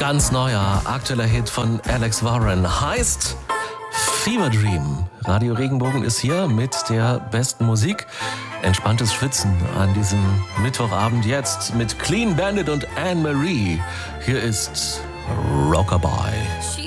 ganz neuer, aktueller Hit von Alex Warren heißt Fever Dream. Radio Regenbogen ist hier mit der besten Musik. Entspanntes Schwitzen an diesem Mittwochabend jetzt mit Clean Bandit und Anne Marie. Hier ist Rockabye.